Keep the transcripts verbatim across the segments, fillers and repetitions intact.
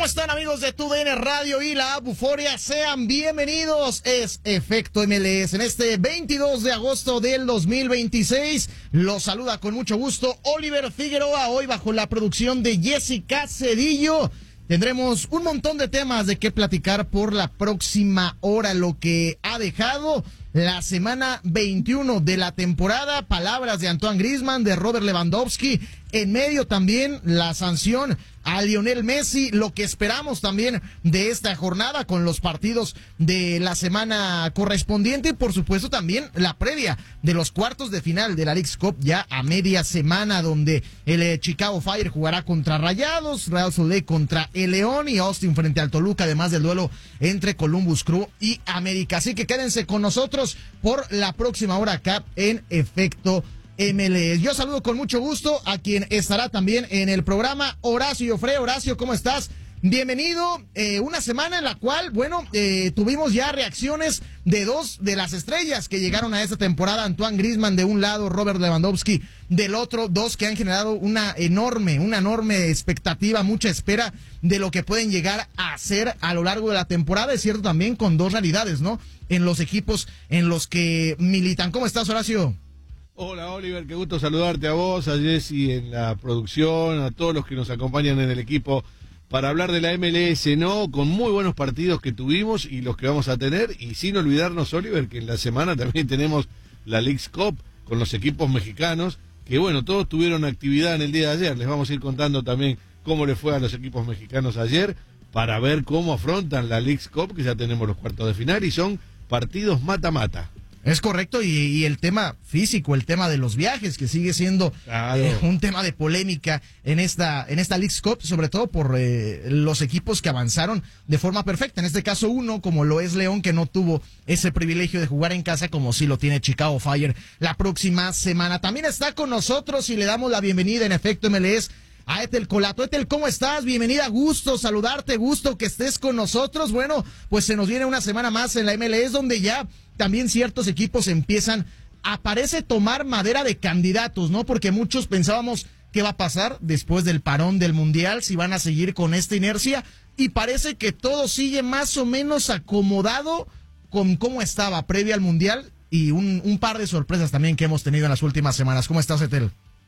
¿Cómo están, amigos de Tu D N Radio y la app Euforia? Sean bienvenidos. Es Efecto M L S. En este veintidós de agosto del dos mil veintiséis, los saluda con mucho gusto Oliver Figueroa, hoy bajo la producción de Jessica Cedillo. Tendremos un montón de temas de qué platicar por la próxima hora, lo que ha dejado la semana veintiuno de la temporada, palabras de Antoine Griezmann, de Robert Lewandowski, en medio también la sanción a Lionel Messi, lo que esperamos también de esta jornada con los partidos de la semana correspondiente y por supuesto también la previa de los cuartos de final de la Leagues Cup ya a media semana, donde el eh, Chicago Fire jugará contra Rayados, Real Salt Lake contra el León y Austin frente al Toluca, además del duelo entre Columbus Crew y América. Así que quédense con nosotros por la próxima hora acá en Efecto M L S. Yo saludo con mucho gusto a quien estará también en el programa, Horacio Joffre. Horacio, ¿cómo estás? Bienvenido. Eh, una semana en la cual, bueno, eh, tuvimos ya reacciones de dos de las estrellas que llegaron a esta temporada, Antoine Griezmann de un lado, Robert Lewandowski del otro, dos que han generado una enorme, una enorme expectativa, mucha espera de lo que pueden llegar a hacer a lo largo de la temporada. Es cierto también con dos realidades, ¿no? En los equipos en los que militan. ¿Cómo estás, Horacio? Hola, Oliver, qué gusto saludarte a vos, a Jessy en la producción, a todos los que nos acompañan en el equipo para hablar de la M L S, ¿no? Con muy buenos partidos que tuvimos y los que vamos a tener, y sin olvidarnos, Oliver, que en la semana también tenemos la Leagues Cup con los equipos mexicanos, que bueno, todos tuvieron actividad en el día de ayer. Les vamos a ir contando también cómo le fue a los equipos mexicanos ayer, para ver cómo afrontan la Leagues Cup, que ya tenemos los cuartos de final y son partidos mata-mata. Es correcto, y, y el tema físico, el tema de los viajes, que sigue siendo claro. eh, un tema de polémica en esta en esta Leagues Cup, sobre todo por eh, los equipos que avanzaron de forma perfecta. En este caso uno, como lo es León, que no tuvo ese privilegio de jugar en casa, como sí lo tiene Chicago Fire la próxima semana. También está con nosotros y le damos la bienvenida en Efecto M L S a Ethel Colato. Ethel, ¿cómo estás? Bienvenida, gusto saludarte, gusto que estés con nosotros. Bueno, pues se nos viene una semana más en la M L S, donde ya también ciertos equipos empiezan a, parece, tomar madera de candidatos, ¿no? Porque muchos pensábamos qué va a pasar después del parón del Mundial, si van a seguir con esta inercia, y parece que todo sigue más o menos acomodado con cómo estaba previa al Mundial, y un, un par de sorpresas también que hemos tenido en las últimas semanas. ¿Cómo estás, Ethel?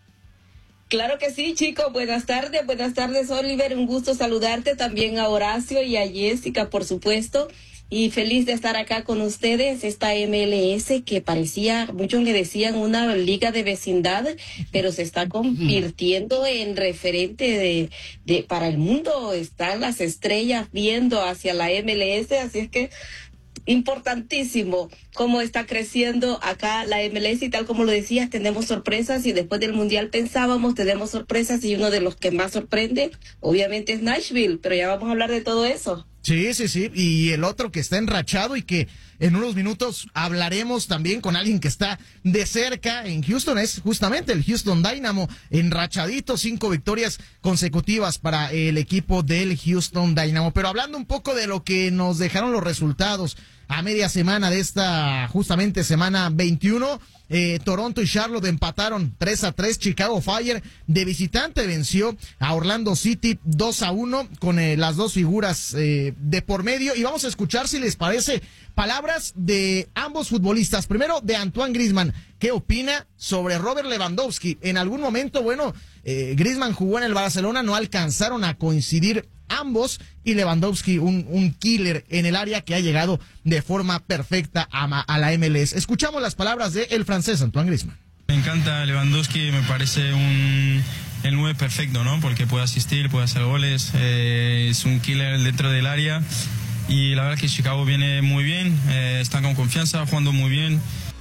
Claro que sí, chicos. Buenas tardes, buenas tardes, Oliver. Un gusto saludarte, también a Horacio y a Jessica, por supuesto. Y feliz de estar acá con ustedes, esta M L S que parecía, muchos le decían una liga de vecindad, pero se está convirtiendo en referente de, de para el mundo. Están las estrellas viendo hacia la M L S, así es que importantísimo cómo está creciendo acá la M L S, y tal como lo decías, tenemos sorpresas, y después del Mundial pensábamos, tenemos sorpresas, y uno de los que más sorprende obviamente es Nashville, pero ya vamos a hablar de todo eso. Sí, sí, sí, y el otro que está enrachado y que en unos minutos hablaremos también con alguien que está de cerca en Houston, es justamente el Houston Dynamo, enrachadito, cinco victorias consecutivas para el equipo del Houston Dynamo. Pero hablando un poco de lo que nos dejaron los resultados a media semana de esta justamente semana veintiuno, eh, Toronto y Charlotte empataron tres a tres, Chicago Fire de visitante venció a Orlando City dos a uno con eh, las dos figuras eh, de por medio, y vamos a escuchar, si les parece, palabras de ambos futbolistas. Primero de Antoine Griezmann, ¿qué opina sobre Robert Lewandowski? En algún momento, bueno, eh, Griezmann jugó en el Barcelona, no alcanzaron a coincidir ambos, y Lewandowski un, un killer en el área que ha llegado de forma perfecta a, a la M L S. Escuchamos las palabras de el francés Antoine Griezmann. Me encanta Lewandowski, me parece un el nueve perfecto, ¿no? Porque puede asistir, puede hacer goles, eh, es un killer dentro del área, y la verdad que Chicago viene muy bien, eh, está con confianza, jugando muy bien.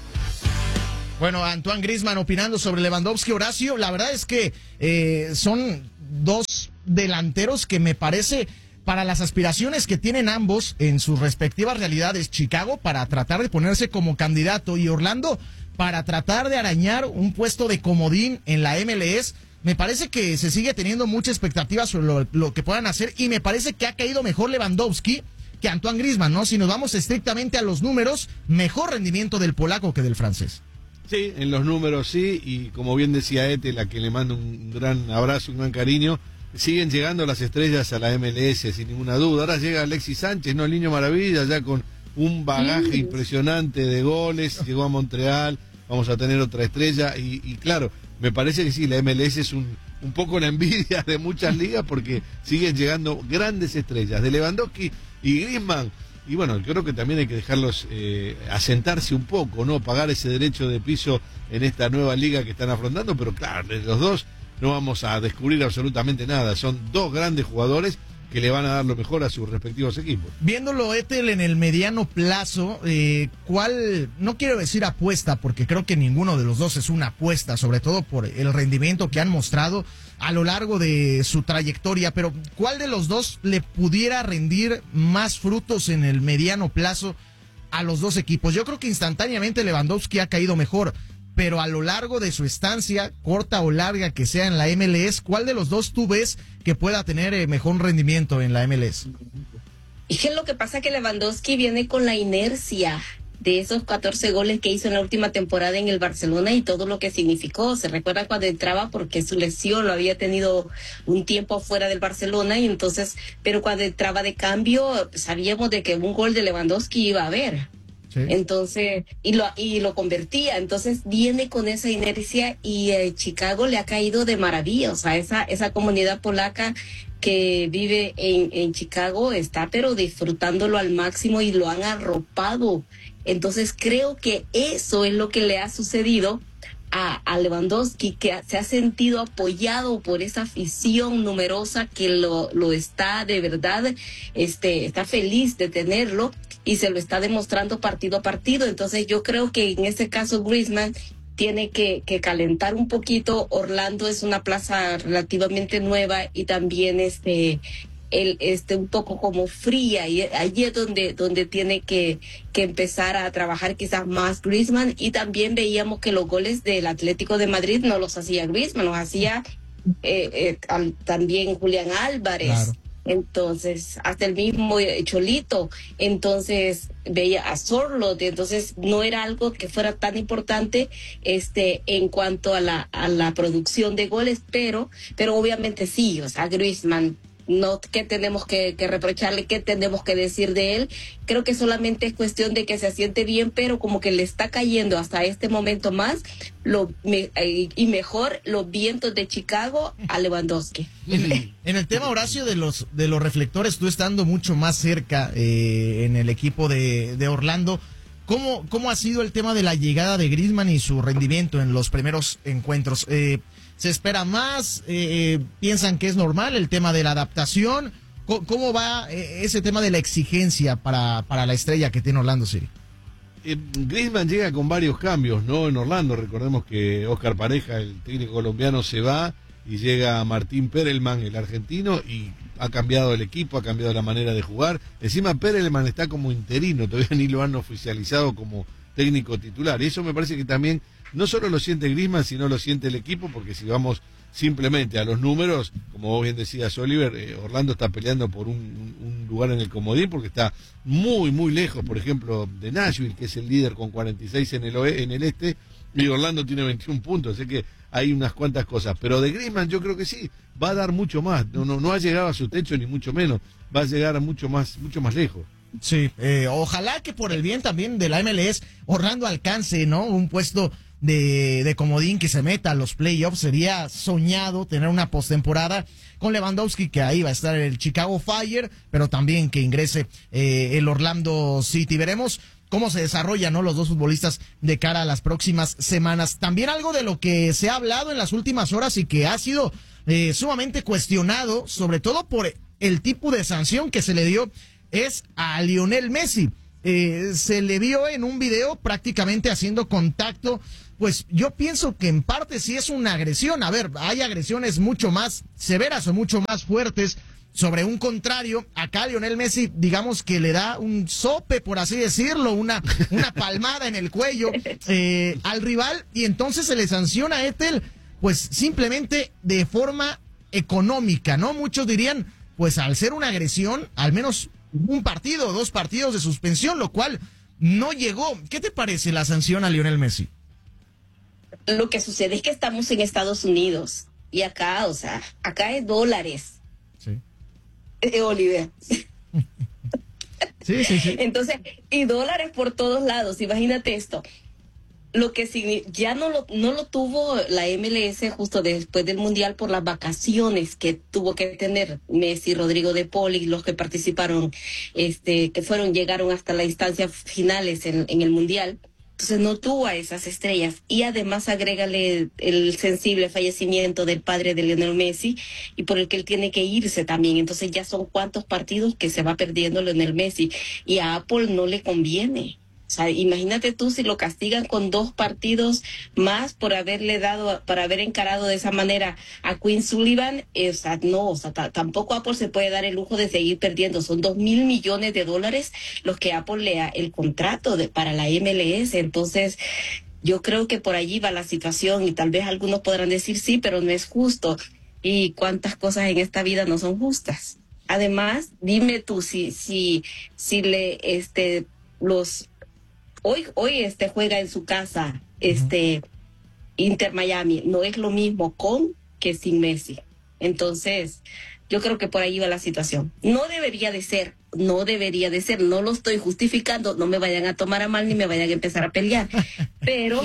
Bueno, Antoine Griezmann opinando sobre Lewandowski. Horacio, la verdad es que eh, son dos delanteros que me parece, para las aspiraciones que tienen ambos en sus respectivas realidades, Chicago para tratar de ponerse como candidato y Orlando para tratar de arañar un puesto de comodín en la M L S, me parece que se sigue teniendo mucha expectativa sobre lo, lo que puedan hacer, y me parece que ha caído mejor Lewandowski que Antoine Griezmann, ¿no? Si nos vamos estrictamente a los números, mejor rendimiento del polaco que del francés. Sí, en los números sí, y como bien decía Ethel, a quien le mando un gran abrazo, un gran cariño, siguen llegando las estrellas a la M L S sin ninguna duda. Ahora llega Alexis Sánchez, ¿no? El niño maravilla, ya con un bagaje sí. impresionante de goles, llegó a Montreal, vamos a tener otra estrella y, y claro, me parece que sí, la M L S es un, un poco la envidia de muchas ligas porque siguen llegando grandes estrellas, de Lewandowski y Griezmann. Y bueno, creo que también hay que dejarlos eh, asentarse un poco, ¿no? Pagar ese derecho de piso en esta nueva liga que están afrontando, pero claro, de los dos no vamos a descubrir absolutamente nada. Son dos grandes jugadores que le van a dar lo mejor a sus respectivos equipos. Viéndolo, Ethel, en el mediano plazo, eh, ¿cuál, no quiero decir apuesta, porque creo que ninguno de los dos es una apuesta, sobre todo por el rendimiento que han mostrado a lo largo de su trayectoria, pero ¿cuál de los dos le pudiera rendir más frutos en el mediano plazo a los dos equipos? Yo creo que instantáneamente Lewandowski ha caído mejor, pero a lo largo de su estancia, corta o larga que sea en la M L S, ¿cuál de los dos tú ves que pueda tener eh, mejor rendimiento en la M L S? Y que lo que pasa es que Lewandowski viene con la inercia de esos catorce goles que hizo en la última temporada en el Barcelona y todo lo que significó. Se recuerda cuando entraba porque su lesión lo había tenido un tiempo fuera del Barcelona y entonces, pero cuando entraba de cambio sabíamos de que un gol de Lewandowski iba a haber. Sí. Entonces, y lo, y lo convertía, entonces viene con esa inercia y eh, Chicago le ha caído de maravilla, o sea, esa, esa comunidad polaca que vive en, en Chicago está pero disfrutándolo al máximo y lo han arropado. Entonces creo que eso es lo que le ha sucedido a, a Lewandowski, que se ha sentido apoyado por esa afición numerosa que lo, lo está de verdad, este, está feliz de tenerlo y se lo está demostrando partido a partido. Entonces yo creo que en este caso Griezmann tiene que, que calentar un poquito. Orlando es una plaza relativamente nueva y también este el este un poco como fría, y allí es donde donde tiene que que empezar a trabajar quizás más Griezmann. Y también veíamos que los goles del Atlético de Madrid no los hacía Griezmann, los hacía eh, eh, al, también Julián Álvarez. Claro. Entonces, hasta el mismo Cholito, entonces veía a Sorloth, entonces no era algo que fuera tan importante este en cuanto a la a la producción de goles, pero pero obviamente sí, o sea, Griezmann, no, ¿qué tenemos que, que reprocharle? ¿Qué tenemos que decir de él? Creo que solamente es cuestión de que se siente bien, pero como que le está cayendo hasta este momento más lo me, eh, y mejor los vientos de Chicago a Lewandowski. En, en el tema, Horacio, de los de los reflectores, tú estando mucho más cerca eh, en el equipo de, de Orlando, ¿cómo, ¿cómo ha sido el tema de la llegada de Griezmann y su rendimiento en los primeros encuentros? Eh, ¿Se espera más? Eh, ¿Piensan que es normal el tema de la adaptación? ¿Cómo, cómo va eh, ese tema de la exigencia para, para la estrella que tiene Orlando City? Eh, Griezmann llega con varios cambios, ¿no? En Orlando, recordemos que Oscar Pareja, el técnico colombiano, se va y llega Martín Perelman, el argentino, y ha cambiado el equipo, ha cambiado la manera de jugar. Encima Perelman está como interino, todavía ni lo han oficializado como técnico titular. Y eso me parece que también no solo lo siente Griezmann, sino lo siente el equipo, porque si vamos simplemente a los números, como vos bien decías, Oliver, eh, Orlando está peleando por un, un lugar en el comodín, porque está muy, muy lejos, por ejemplo, de Nashville, que es el líder con cuarenta y seis en el, oe, en el este, y Orlando tiene veintiún puntos, así que hay unas cuantas cosas. Pero de Griezmann yo creo que sí, va a dar mucho más, no, no, no ha llegado a su techo, ni mucho menos, va a llegar a mucho más, mucho más lejos. Sí, eh, ojalá que por el bien también de la M L S, Orlando alcance, ¿no?, un puesto de, de comodín, que se meta a los playoffs. Sería soñado tener una postemporada con Lewandowski, que ahí va a estar el Chicago Fire, pero también que ingrese eh, el Orlando City. Veremos cómo se desarrollan, ¿no?, los dos futbolistas de cara a las próximas semanas. También algo de lo que se ha hablado en las últimas horas y que ha sido eh, sumamente cuestionado, sobre todo por el tipo de sanción que se le dio, es a Lionel Messi. Eh, se le vio en un video prácticamente haciendo contacto. Pues yo pienso que en parte sí es una agresión. A ver, hay agresiones mucho más severas o mucho más fuertes sobre un contrario. Acá Lionel Messi, digamos que le da un sope, por así decirlo, una, una palmada en el cuello eh, al rival, y entonces se le sanciona a Ethel, pues simplemente de forma económica, ¿no? Muchos dirían, pues al ser una agresión, al menos un partido o dos partidos de suspensión, lo cual no llegó. ¿Qué te parece la sanción a Lionel Messi? Lo que sucede es que estamos en Estados Unidos Y acá, o sea, acá es dólares. Sí. Eh, Oliver. Sí, sí, sí. Entonces, y dólares por todos lados. Imagínate esto. Lo que signi- ya no lo, no lo tuvo la M L S justo después del Mundial por las vacaciones que tuvo que tener Messi, Rodrigo de Paul y los que participaron, este, que fueron, llegaron hasta las instancias finales en, en el Mundial. Entonces no tuvo a esas estrellas. Y además agrégale el sensible fallecimiento del padre de Lionel Messi y por el que él tiene que irse también. Entonces ya son cuantos partidos que se va perdiendo Lionel Messi. Y a Apple no le conviene. O sea, imagínate tú si lo castigan con dos partidos más por haberle dado, por haber encarado de esa manera a Quinn Sullivan. Eh, o sea, no, o sea, t- tampoco Apple se puede dar el lujo de seguir perdiendo. Son dos mil millones de dólares los que Apple le da el contrato de, para la M L S. Entonces, yo creo que por allí va la situación y tal vez algunos podrán decir sí, pero no es justo. Y cuántas cosas en esta vida no son justas. Además, dime tú si, si, si le, este, los Hoy, hoy este juega en su casa, este Inter Miami. No es lo mismo con que sin Messi. Entonces, yo creo que por ahí va la situación. No debería de ser, no debería de ser. No lo estoy justificando. No me vayan a tomar a mal ni me vayan a empezar a pelear. Pero...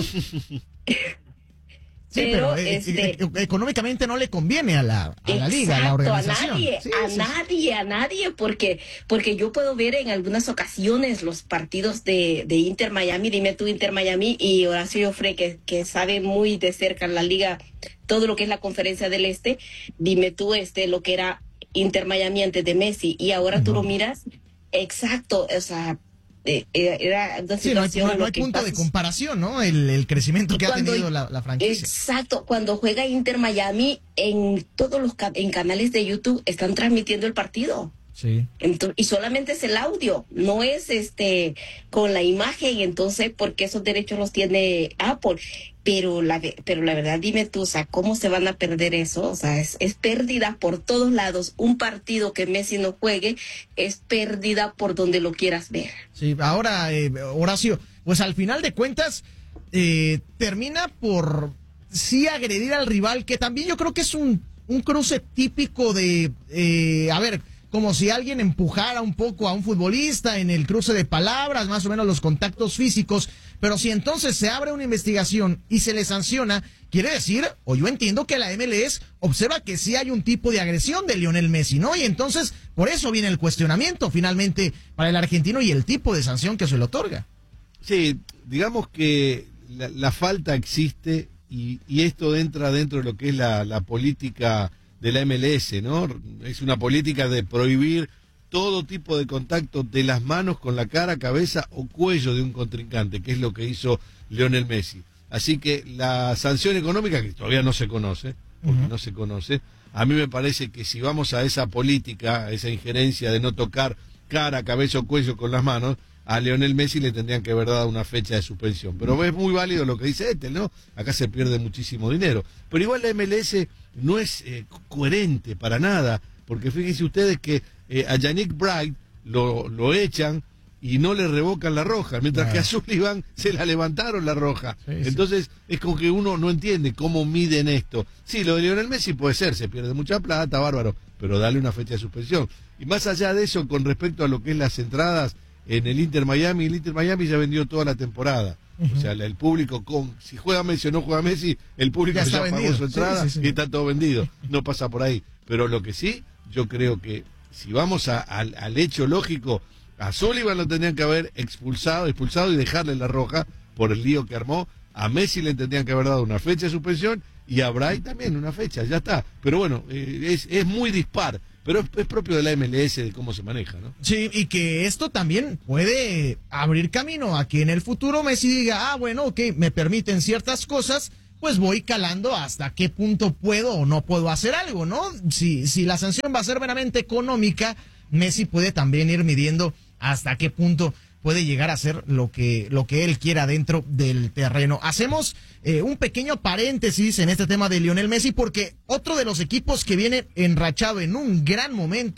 Sí, pero, pero eh, este, eh, económicamente no le conviene a la, a la liga, a la organización. A nadie, sí, a sí, nadie, sí. a nadie, porque porque yo puedo ver en algunas ocasiones los partidos de, de Inter Miami, dime tú Inter Miami y Horacio Joffre, que, que sabe muy de cerca en la liga, todo lo que es la conferencia del Este, dime tú este lo que era Inter Miami antes de Messi, y ahora no. tú lo miras, exacto, o sea... Eh, era una sí, no hay, no, no hay punto de comparación, ¿no? El, el crecimiento que cuando, ha tenido la, la franquicia. Exacto, cuando juega Inter Miami, en todos los en canales de YouTube están transmitiendo el partido. Sí. Entonces, y solamente es el audio, no es este con la imagen, entonces, porque esos derechos los tiene Apple. Pero la pero la verdad, dime tú, o sea, ¿cómo se van a perder eso? O sea, es, es pérdida por todos lados. Un partido que Messi no juegue es pérdida por donde lo quieras ver. Sí, ahora, eh, Horacio, pues al final de cuentas, eh, termina por sí agredir al rival, que también yo creo que es un, un cruce típico de, eh, a ver, como si alguien empujara un poco a un futbolista en el cruce de palabras, más o menos los contactos físicos, pero si entonces se abre una investigación y se le sanciona, quiere decir, o yo entiendo que la M L S observa que sí hay un tipo de agresión de Lionel Messi, ¿no? Y entonces, por eso viene el cuestionamiento finalmente para el argentino y el tipo de sanción que se le otorga. Sí, digamos que la, la falta existe y, y esto entra dentro de lo que es la, la política de la M L S, ¿no? Es una política de prohibir todo tipo de contacto de las manos con la cara, cabeza o cuello de un contrincante, que es lo que hizo Lionel Messi. Así que la sanción económica, que todavía no se conoce, porque uh-huh. no se conoce, a mí me parece que si vamos a esa política, a esa injerencia de no tocar cara, cabeza o cuello con las manos, a Lionel Messi le tendrían que haber dado una fecha de suspensión. Pero es muy válido lo que dice Ethel, ¿no? Acá se pierde muchísimo dinero. Pero igual la M L S no es eh, coherente para nada, porque fíjense ustedes que eh, a Yannick Bright lo, lo echan y no le revocan la roja, mientras claro. que a Sullivan se la levantaron la roja. Sí, Entonces sí. es como que uno no entiende cómo miden esto. Sí, lo de Lionel Messi puede ser, se pierde mucha plata, bárbaro, pero dale una fecha de suspensión. Y más allá de eso, con respecto a lo que es las entradas en el Inter Miami, el Inter Miami ya vendió toda la temporada. Uh-huh. O sea, el público, con si juega Messi o no juega Messi, el público ya, ya pagó su entrada sí, sí, sí. y está todo vendido. No pasa por ahí. Pero lo que sí, yo creo que si vamos a, a, al hecho lógico, a Sullivan lo tendrían que haber expulsado, expulsado y dejarle la roja por el lío que armó. A Messi le tendrían que haber dado una fecha de suspensión y a Bright también una fecha, ya está. Pero bueno, eh, es, es muy dispar. Pero es, es propio de la M L S de cómo se maneja, ¿no? Sí, y que esto también puede abrir camino a que en el futuro Messi diga, ah, bueno, ok, me permiten ciertas cosas, pues voy calando hasta qué punto puedo o no puedo hacer algo, ¿no? Si, si la sanción va a ser meramente económica, Messi puede también ir midiendo hasta qué punto puede llegar a hacer lo que, lo que él quiera dentro del terreno. Hacemos eh, un pequeño paréntesis en este tema de Lionel Messi, porque otro de los equipos que viene enrachado en un gran momento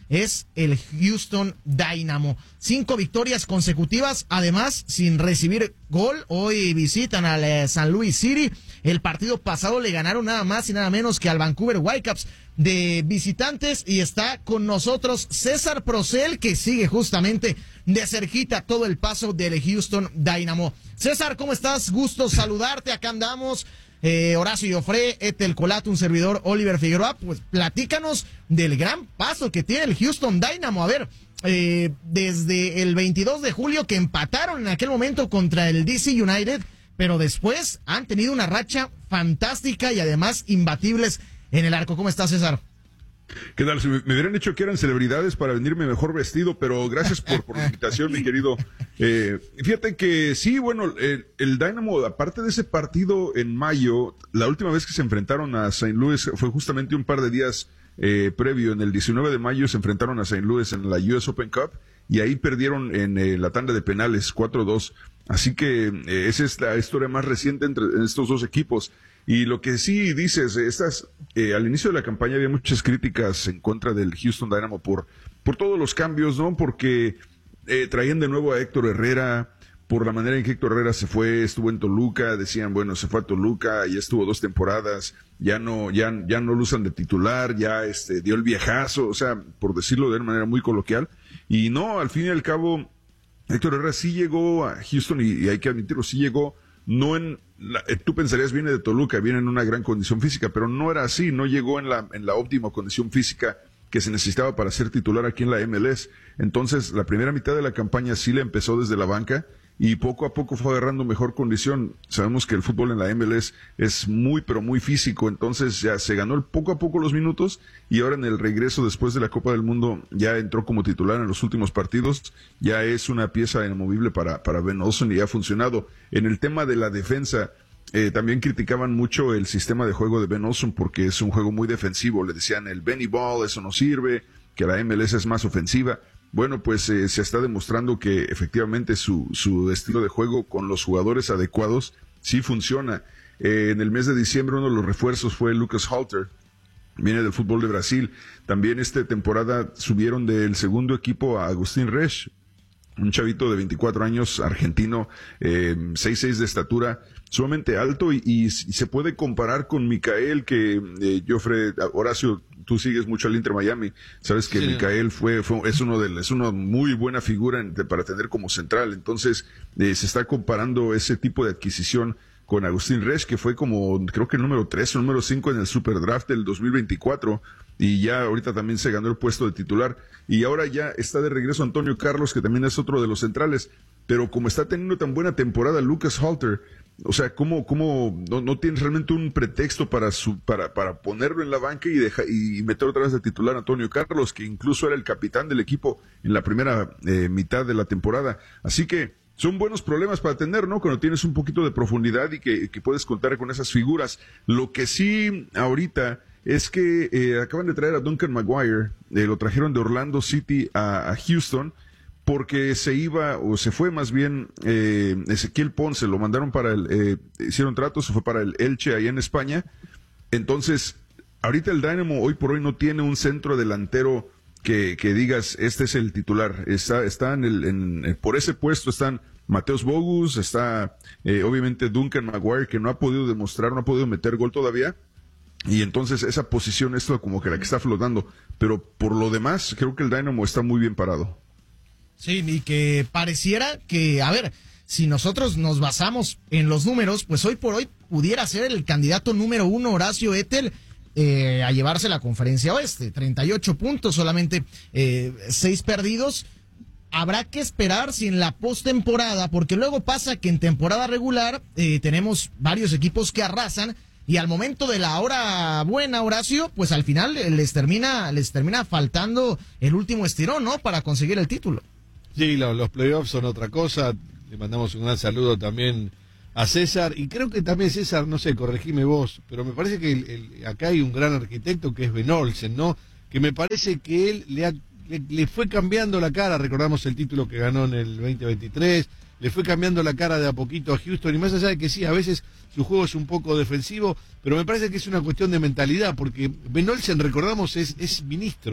es el Houston Dynamo. Cinco victorias consecutivas, además sin recibir gol. Hoy visitan al eh, San Luis City. El partido pasado le ganaron nada más y nada menos que al Vancouver Whitecaps de visitantes, y está con nosotros César Procel, que sigue justamente de cerquita todo el paso del Houston Dynamo. César, ¿cómo estás? Gusto saludarte, acá andamos. Eh, Horacio Joffre, Etel Colato, un servidor, Oliver Figueroa. Pues platícanos del gran paso que tiene el Houston Dynamo. A ver, eh, desde el veintidós de julio que empataron en aquel momento contra el D C United, pero después han tenido una racha fantástica y además imbatibles en el arco. ¿Cómo estás, César? ¿Qué tal? Si me, me hubieran dicho que eran celebridades para venirme mejor vestido, pero gracias por, por la invitación, mi querido. Eh, fíjate que sí, bueno, el, el Dynamo, aparte de ese partido en mayo, la última vez que se enfrentaron a Saint Louis fue justamente un par de días eh, previo. En el diecinueve de mayo se enfrentaron a Saint Louis en la U S Open Cup y ahí perdieron en eh, la tanda de penales cuatro dos. Así que eh, esa es la historia más reciente entre estos dos equipos. Y lo que sí dices, estas, eh, al inicio de la campaña había muchas críticas en contra del Houston Dynamo por, por todos los cambios, ¿no? Porque eh, traían de nuevo a Héctor Herrera, por la manera en que Héctor Herrera se fue, estuvo en Toluca, decían, bueno, se fue a Toluca, ya estuvo dos temporadas, ya no, ya, ya no lo usan de titular, ya este, dio el viejazo, o sea, por decirlo de una manera muy coloquial. Y no, al fin y al cabo, Héctor Herrera sí llegó a Houston, y, y hay que admitirlo, sí llegó, no en, la, eh, tú pensarías viene de Toluca, viene en una gran condición física, pero no era así, no llegó en la, en la óptima condición física que se necesitaba para ser titular aquí en la M L S. Entonces, la primera mitad de la campaña sí le empezó desde la banca, y poco a poco fue agarrando mejor condición. Sabemos que el fútbol en la M L S es muy, pero muy físico, entonces ya se ganó el poco a poco los minutos, y ahora en el regreso después de la Copa del Mundo ya entró como titular en los últimos partidos, ya es una pieza inamovible para, para Ben Olsen y ha funcionado. En el tema de la defensa, eh, también criticaban mucho el sistema de juego de Ben Olsen porque es un juego muy defensivo, le decían el Benny Ball, eso no sirve, que la M L S es más ofensiva. Bueno, pues eh, se está demostrando que efectivamente su, su estilo de juego con los jugadores adecuados sí funciona. Eh, en el mes de diciembre uno de los refuerzos fue Lucas Halter, viene del fútbol de Brasil. También esta temporada subieron del segundo equipo a Agustín Resch, un chavito de veinticuatro años, argentino, eh, seis seis de estatura, sumamente alto, y, y, y se puede comparar con Micael, que eh, Joffre, Horacio, tú sigues mucho al Inter Miami, sabes que sí. Micael fue, fue, es uno de, es una muy buena figura en, de, para tener como central. Entonces, eh, se está comparando ese tipo de adquisición con Agustín Resch, que fue como, creo que el número tres o número cinco en el Super Draft del dos mil veinticuatro, y ya ahorita también se ganó el puesto de titular, y ahora ya está de regreso Antonio Carlos, que también es otro de los centrales, pero como está teniendo tan buena temporada Lucas Halter, o sea, ¿cómo, cómo no, no tienes realmente un pretexto para su, para, para ponerlo en la banca y deja, y meter otra vez de titular a Antonio Carlos, que incluso era el capitán del equipo en la primera eh, mitad de la temporada? Así que son buenos problemas para tener, ¿no? Cuando tienes un poquito de profundidad y que, que puedes contar con esas figuras. Lo que sí ahorita es que eh, acaban de traer a Duncan Maguire, eh, lo trajeron de Orlando City a, a Houston, porque se iba, o se fue más bien, eh, Ezequiel Ponce, lo mandaron para el, eh, hicieron tratos, se fue para el Elche allá en España. Entonces, ahorita el Dynamo hoy por hoy no tiene un centro delantero que, que digas, este es el titular. Está, está en el, en, por ese puesto están Mateus Bogus, está eh, obviamente Duncan Maguire, que no ha podido demostrar, no ha podido meter gol todavía. Y entonces esa posición es como que la que está flotando. Pero por lo demás, creo que el Dynamo está muy bien parado. Sí, y que pareciera que, a ver, si nosotros nos basamos en los números, pues hoy por hoy pudiera ser el candidato número uno, Horacio Etel, eh, a llevarse la Conferencia Oeste. treinta y ocho puntos, solamente eh, seis perdidos. Habrá que esperar si en la postemporada, porque luego pasa que en temporada regular eh, tenemos varios equipos que arrasan, y al momento de la hora buena, Horacio, pues al final les termina, les termina faltando el último estirón, ¿no? Para conseguir el título. Sí, lo, los playoffs son otra cosa. Le mandamos un gran saludo también a César. Y creo que también César, no sé, corregime vos, pero me parece que el, el, acá hay un gran arquitecto que es Ben Olsen, ¿no? Que me parece que él le, ha, le, le fue cambiando la cara. Recordamos el título que ganó en el veinte veintitrés. Le fue cambiando la cara de a poquito a Houston. Y más allá de que sí, a veces su juego es un poco defensivo, pero me parece que es una cuestión de mentalidad, porque Ben Olsen, recordamos, es, es ministro.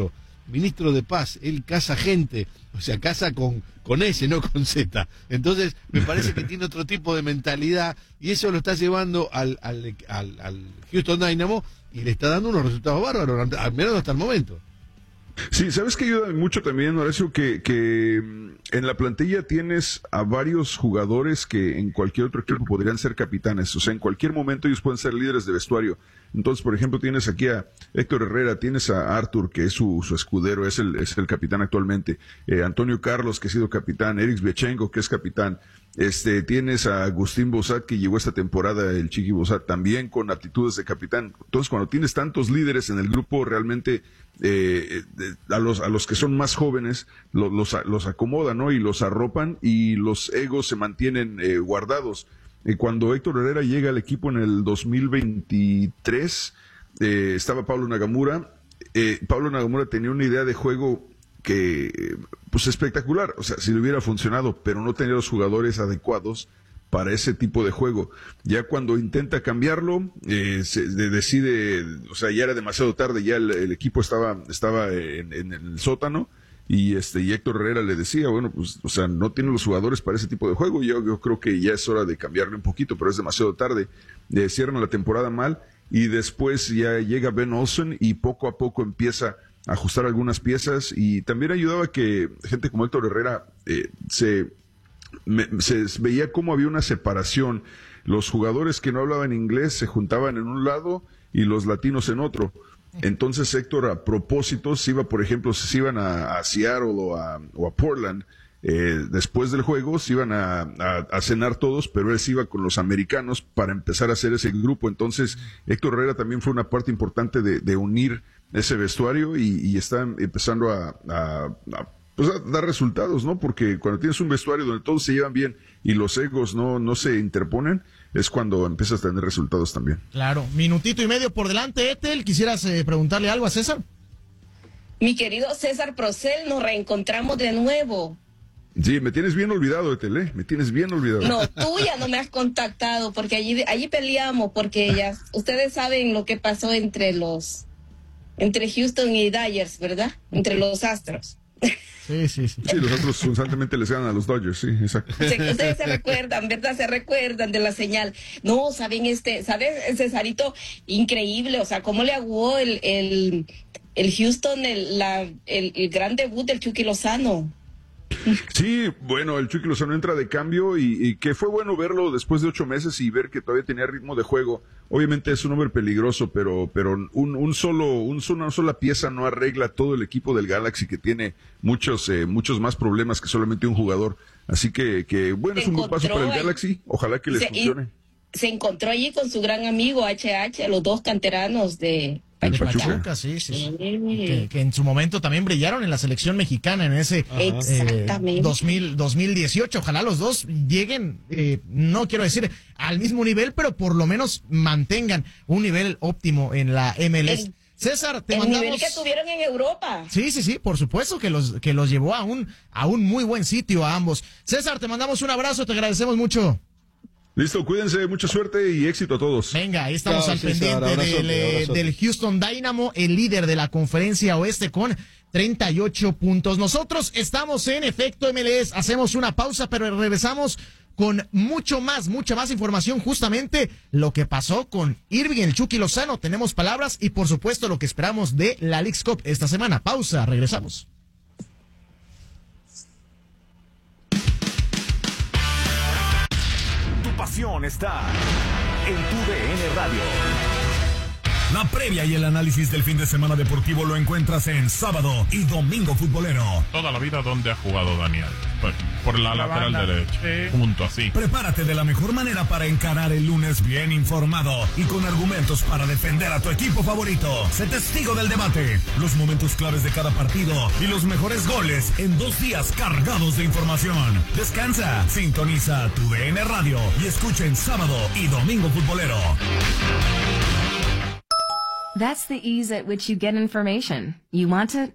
ministro de paz, él caza gente, o sea, caza con, con S, no con Z. Entonces, me parece que tiene otro tipo de mentalidad y eso lo está llevando al, al, al, al Houston Dynamo y le está dando unos resultados bárbaros, al menos hasta el momento. Sí, ¿sabes que ayuda mucho también, Horacio? Que, que en la plantilla tienes a varios jugadores que en cualquier otro equipo podrían ser capitanes. O sea, en cualquier momento ellos pueden ser líderes de vestuario. Entonces, por ejemplo, tienes aquí a Héctor Herrera, tienes a Arthur, que es su, su escudero, es el, es el capitán actualmente. Eh, Antonio Carlos, que ha sido capitán. Eric Biechenko, que es capitán. Este, tienes a Agustín Bozat, que llegó esta temporada, el Chiqui Bozat, también con aptitudes de capitán. Entonces, cuando tienes tantos líderes en el grupo, realmente eh, a los a los que son más jóvenes los, los, los acomodan, ¿no? Y los arropan y los egos se mantienen eh, guardados. Eh, cuando Héctor Herrera llega al equipo en el dos mil veintitrés, eh, estaba Pablo Nagamura. Eh, Pablo Nagamura tenía una idea de juego que, pues, espectacular, o sea, si le hubiera funcionado, pero no tenía los jugadores adecuados para ese tipo de juego. Ya cuando intenta cambiarlo, eh, se de, decide, o sea, ya era demasiado tarde, ya el, el equipo estaba, estaba en, en el sótano, y este, y Héctor Herrera le decía, bueno, pues, o sea, no tiene los jugadores para ese tipo de juego, yo, yo creo que ya es hora de cambiarle un poquito, pero es demasiado tarde. Eh, cierran la temporada mal, y después ya llega Ben Olsen, y poco a poco empieza ajustar algunas piezas, y también ayudaba que gente como Héctor Herrera eh, se, me, se veía cómo había una separación. Los jugadores que no hablaban inglés se juntaban en un lado y los latinos en otro. Entonces Héctor, a propósito, se iba, por ejemplo, se iban a, a Seattle o a, o a Portland, eh, después del juego se iban a, a, a cenar todos, pero él se iba con los americanos para empezar a hacer ese grupo. Entonces Héctor Herrera también fue una parte importante de, de unir ese vestuario y, y está empezando a, a, a, pues a dar resultados, ¿no? Porque cuando tienes un vestuario donde todos se llevan bien y los egos no, no se interponen, es cuando empiezas a tener resultados también. Claro, minutito y medio por delante, Ethel, ¿quisieras eh, preguntarle algo a César? Mi querido César Procel, nos reencontramos de nuevo. Sí, me tienes bien olvidado, Ethel, ¿eh? Me tienes bien olvidado. No, tú ya no me has contactado, porque allí, allí peleamos, porque ya, ustedes saben lo que pasó entre los, entre Houston y Dodgers, ¿verdad? Entre los Astros. Sí, sí, sí. Sí, los Astros constantemente les ganan a los Dodgers, sí, exacto. Sí, ustedes se recuerdan, ¿verdad? Se recuerdan de la señal. No, saben, este, ¿sabes, Cesarito? Increíble, o sea, cómo le aguó el, el, el Houston, el, la, el, el gran debut del Chucky Lozano. Sí, bueno, el Chucky Lozano entra de cambio y, y que fue bueno verlo después de ocho meses y ver que todavía tenía ritmo de juego. Obviamente es un hombre peligroso, pero pero un, un solo un, una sola pieza no arregla todo el equipo del Galaxy, que tiene muchos eh, muchos más problemas que solamente un jugador. Así que, que bueno, es un buen paso para el Galaxy. Ojalá que les se, funcione. Se encontró allí con su gran amigo H H, los dos canteranos de De Pachuca, Pachuca, sí, sí. sí. Que, que en su momento también brillaron en la selección mexicana en ese eh, dos mil, dos mil dieciocho. Ojalá los dos lleguen, eh, no quiero decir al mismo nivel, pero por lo menos mantengan un nivel óptimo en la M L S. El, César, te el mandamos... nivel que tuvieron en Europa. Sí, sí, sí, por supuesto que los, que los llevó a un, a un muy buen sitio a ambos. César, te mandamos un abrazo, te agradecemos mucho. Listo, cuídense, mucha suerte y éxito a todos. Venga, ahí estamos Chao, al César, pendiente abrazote, del, eh, abrazote. del Houston Dynamo, el líder de la conferencia oeste con treinta y ocho puntos. Nosotros estamos en Efecto M L S, hacemos una pausa, pero regresamos con mucho más, mucha más información, justamente lo que pasó con Irving el Chucky Lozano. Tenemos palabras y por supuesto lo que esperamos de la Leagues Cup esta semana. Pausa, regresamos. Pasión está en tu D N Radio. La previa y el análisis del fin de semana deportivo lo encuentras en Sábado y Domingo Futbolero. Toda la vida donde ha jugado Daniel. Pues, por la, la lateral banda. derecha. Sí. Punto así. Prepárate de la mejor manera para encarar el lunes bien informado y con argumentos para defender a tu equipo favorito. Sé testigo del debate, los momentos claves de cada partido y los mejores goles en dos días cargados de información. Descansa, sintoniza tu D N Radio y escucha en Sábado y Domingo Futbolero. That's the ease at which you get information. You want it